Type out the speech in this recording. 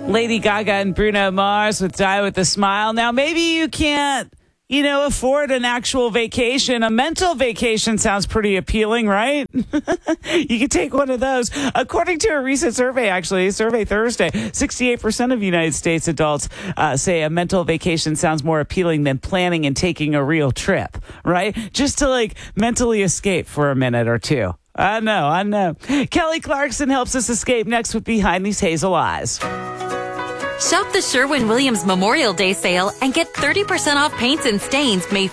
Lady Gaga and Bruno Mars with Die With a Smile. Now, maybe you can't, afford an actual vacation. A mental vacation sounds pretty appealing, right? You can take one of those. According to a recent survey, actually, Survey Thursday, 68% of United States adults say a mental vacation sounds more appealing than planning and taking a real trip, right? Just to mentally escape for a minute or two. I know. Kelly Clarkson helps us escape next with Behind These Hazel Eyes. Shop the Sherwin-Williams Memorial Day sale and get 30% off paints and stains May